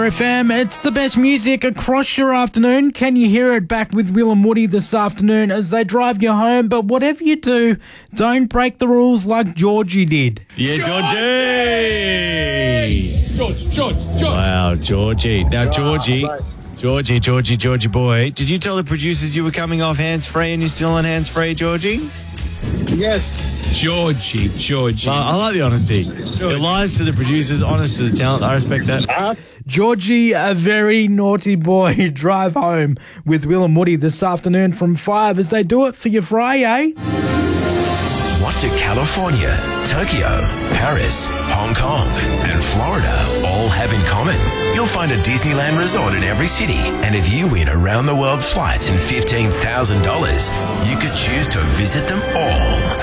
FM. It's the best music across your afternoon. Can you hear it back with Will and Woody this afternoon as they drive you home? But whatever you do, don't break the rules like Georgie did. Yeah, Georgie! George. Wow, Georgie. Now, Georgie boy, did you tell the producers you were coming off hands-free and you're still on hands-free, Georgie? Yes. Georgie. Well, I like the honesty. It lies to the producers, honest to the talent. I respect that. Georgie, a very naughty boy. Drive home with Will and Woody this afternoon from 5 as they do it for your Friday. What do California, Tokyo, Paris, Hong Kong, and Florida all have in common? You'll find a Disneyland resort in every city, and if you win around-the-world flights and $15,000, you could choose to visit them all.